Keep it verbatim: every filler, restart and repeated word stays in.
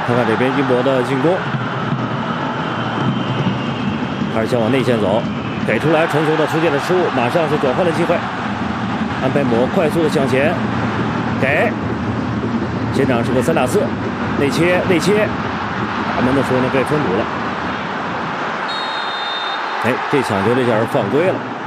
看看这边一波的进攻，还是想往内线走，给出来传球的出界的失误，马上是转换的机会。安培姆快速的向前，给前场是个三打四，内切内切，打门的时候呢被封堵了。哎，这抢球这下是犯规了。